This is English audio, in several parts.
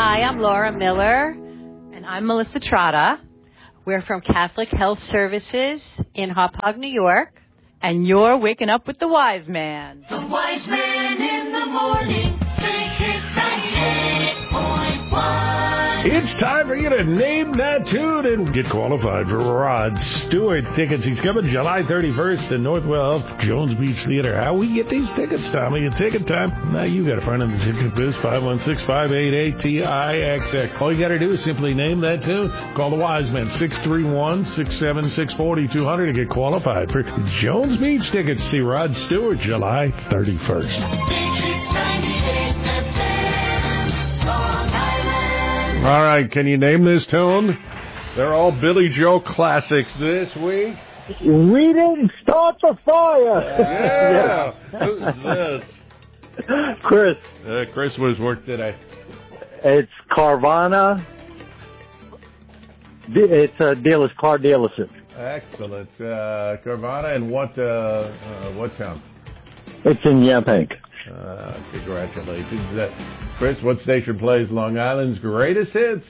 Hi, I'm Laura Miller. And I'm Melissa Trotta. We're from Catholic Health Services in Hauppauge, New York. And you're waking up with the Wise Man. The Wise Man in the morning. Big Hits 98.1. It's time for you to name that tune and get qualified for Rod Stewart tickets. He's coming July 31st in Northwell Jones Beach Theater. How we get these tickets, Tommy? At Ticket Time. Now you got a friend in the ticket biz, 516-588-TIXX. All you got to do is simply name that tune. Call the Wise Man, 631-676-4200 to get qualified for Jones Beach tickets. See Rod Stewart July 31st. Big Hits 98 FM, Long Island. All right, can you name this tune? They're all Billy Joe classics this week. We didn't start the fire. Yeah. Who's this? Chris. Chris was work today. It's Carvana. It's a car dealership. Excellent. Carvana, and what town? It's in Yaphank. Congratulations. Chris, what station plays Long Island's greatest hits?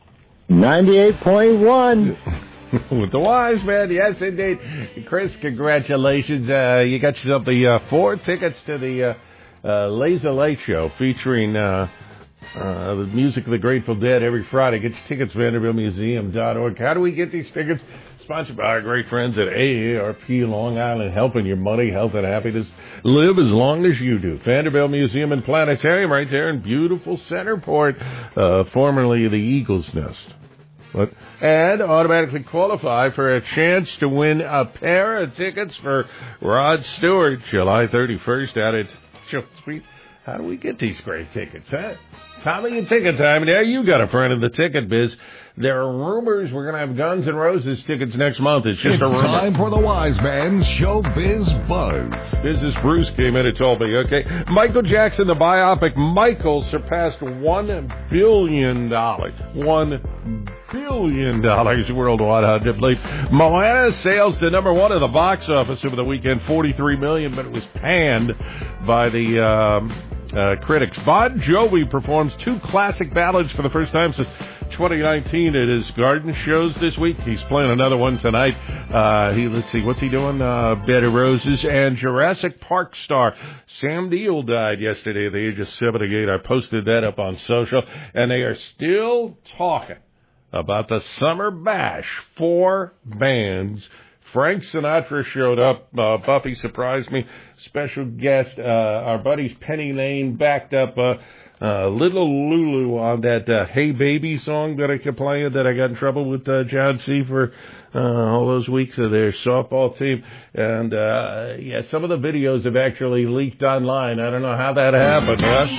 98.1. With the Wise Man, yes, indeed. Chris, congratulations. You got yourself the 4 tickets to the Laser Late Show featuring the music of the Grateful Dead every Friday. Get your tickets at VanderbiltMuseum.org. How do we get these tickets? Sponsored by our great friends at AARP Long Island, helping your money, health, and happiness live as long as you do. Vanderbilt Museum and Planetarium right there in beautiful Centerport, formerly the Eagle's Nest. And automatically qualify for a chance to win a pair of tickets for Rod Stewart, July 31st out at Jones Beach. How do we get these great tickets, huh? Tommy and Ticket Time. Now you got a friend in the ticket biz. There are rumors we're going to have Guns N' Roses tickets next month. It's just a rumor. It's time for the Wise Man's Showbiz Buzz. Business Bruce came in and told me, okay, Michael Jackson, the biopic Michael, surpassed $1 billion. $1 billion worldwide. I did believe. Moana sails to number 1 at the box office over the weekend, $43 million, but it was panned by the critics. Bon Jovi performs 2 classic ballads for the first time since 2019 at his garden shows this week. He's playing another one tonight. Let's see, what's he doing? Bed of Roses. And Jurassic Park star Sam Neill died yesterday at the age of 78. I posted that up on social, and they are still talking about the Summer Bash. 4 bands. Frank Sinatra showed up. Buffy surprised me. Special guest, our buddies Penny Lane backed up Little Lulu on that Hey Baby song that I kept playing that I got in trouble with John C. for all those weeks of their softball team. And, yeah, some of the videos have actually leaked online. I don't know how that happened.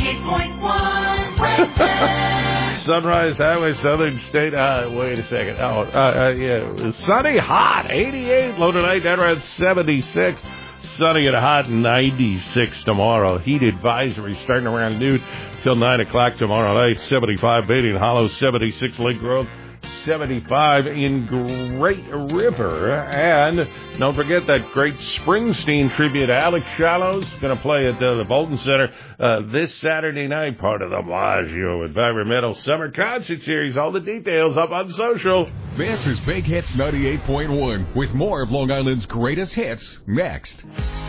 98.1 Sunrise Highway, Southern State. Wait a second. Yeah, sunny, hot, 88. Low tonight, down around 76. Sunny and hot, 96 tomorrow. Heat advisory starting around noon till 9 o'clock tomorrow night. 75 Bating Hollow, 76 Lake Grove, 75 in Great River. And don't forget that great Springsteen tribute. Alex Shallows going to play at the Bolton Center this Saturday night, part of the Bellagio Environmental Summer Concert Series. All the details up on social. This is Big Hits 98.1 with more of Long Island's greatest hits next.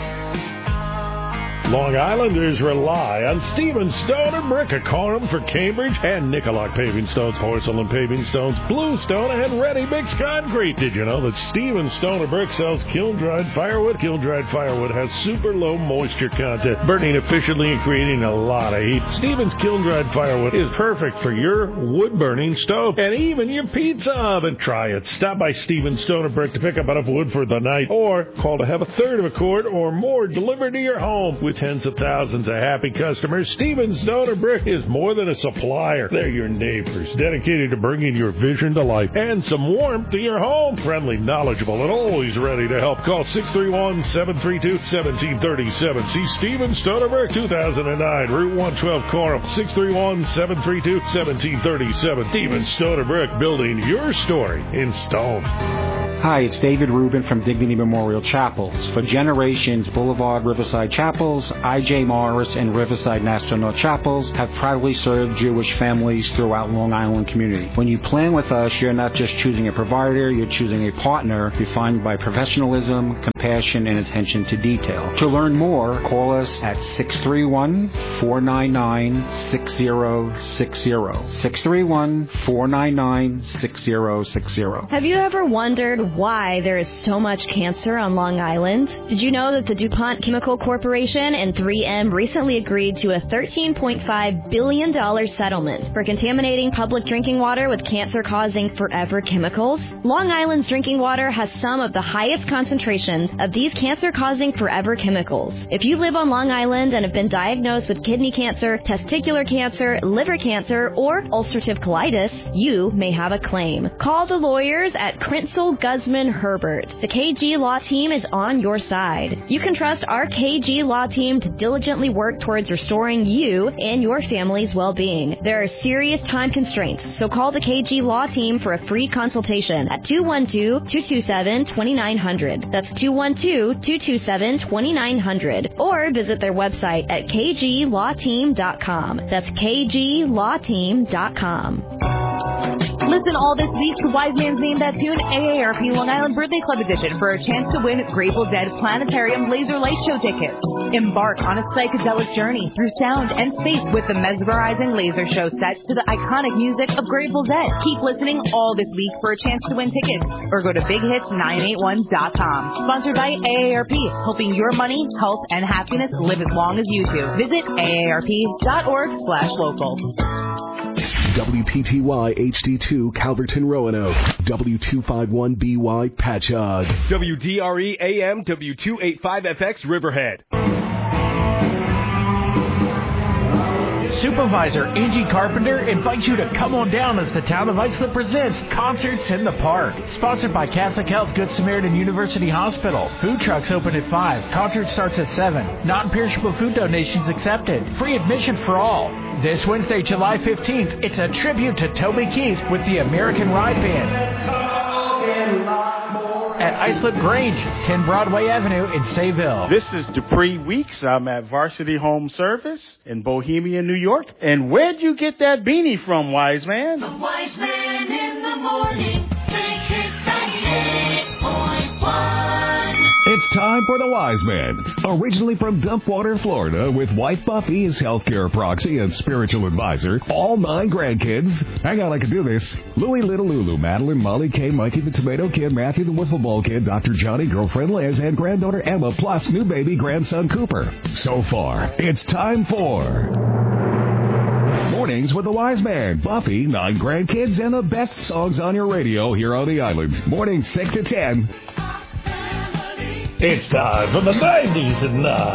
Long Islanders rely on Stephen Stone and Brick of Coram for Cambridge and Nicolak Paving Stones, Porcelain Paving Stones, Bluestone, and Ready Mix Concrete. Did you know that Stephen Stone and Brick sells kiln-dried firewood? Kiln-dried firewood has super low moisture content, burning efficiently and creating a lot of heat. Stephen's kiln-dried firewood is perfect for your wood-burning stove and even your pizza oven. Try it. Stop by Stephen Stone and Brick to pick up enough wood for the night, or call to have a third of a cord or more delivered to your home. With tens of thousands of happy customers, Stevens Stone and Brick is more than a supplier. They're your neighbors, dedicated to bringing your vision to life and some warmth to your home. Friendly, knowledgeable, and always ready to help. Call 631-732-1737. See Stevens Stone and Brick, 2009, Route 112, Coram. 631-732-1737. Stevens Stone and Brick, building your story in stone. Hi, it's David Rubin from Dignity Memorial Chapels. For generations, Boulevard Riverside Chapels, I.J. Morris, and Riverside National Chapels have proudly served Jewish families throughout Long Island community. When you plan with us, you're not just choosing a provider, you're choosing a partner defined by professionalism, compassion, and attention to detail. To learn more, call us at 631-499-6060. 631-499-6060. Have you ever wondered why there is so much cancer on Long Island? Did you know that the DuPont Chemical Corporation and 3M recently agreed to a $13.5 billion settlement for contaminating public drinking water with cancer-causing forever chemicals? Long Island's drinking water has some of the highest concentrations of these cancer-causing forever chemicals. If you live on Long Island and have been diagnosed with kidney cancer, testicular cancer, liver cancer, or ulcerative colitis, you may have a claim. Call the lawyers at Crinsell, Guzman, Herbert. The KG Law Team is on your side. You can trust our KG Law Team to diligently work towards restoring you and your family's well-being. There are serious time constraints, so call the KG Law Team for a free consultation at 212-227-2900. That's 212-227-2900. Or visit their website at kglawteam.com. That's kglawteam.com. Listen all this week to Wise Man's Name That Tune AARP Long Island Birthday Club Edition for a chance to win Grateful Dead Planetarium Laser Light Show tickets. Embark on a psychedelic journey through sound and space with the mesmerizing laser show set to the iconic music of Grateful Dead. Keep listening all this week for a chance to win tickets or go to bighits981.com. Sponsored by AARP, helping your money, health, and happiness live as long as you do. Visit aarp.org/local. WPTY HD2 Calverton Roanoke. W251BY Patchogue. WDRE AM W285FX Riverhead. Supervisor Angie Carpenter invites you to come on down as the town of Islip presents Concerts in the Park. Sponsored by Catholic Health's Good Samaritan University Hospital. Food trucks open at 5. Concert starts at 7. Non-perishable food donations accepted. Free admission for all. This Wednesday, July 15th, it's a tribute to Toby Keith with the American Ride Band at Islip Grange, 10 Broadway Avenue in Sayville. This is Dupree Weeks. I'm at Varsity Home Service in Bohemia, New York. And where'd you get that beanie from, Wise Man? The Wise Man in the morning. Big Hits 98.1. It's time for the Wise Man. Originally from Dumpwater, Florida, with wife Buffy as healthcare proxy and spiritual advisor, all 9 grandkids. Hang on, I can do this. Louie, Little Lulu, Madeline, Molly, Kay, Mikey, the Tomato Kid, Matthew, the Wiffle Ball Kid, Dr. Johnny, girlfriend Liz, and granddaughter Emma, plus new baby grandson Cooper. So far, it's time for Mornings with the Wise Man, Buffy, 9 grandkids, and the best songs on your radio here on the islands. Mornings 6 to 10. It's time for the 90s at 9.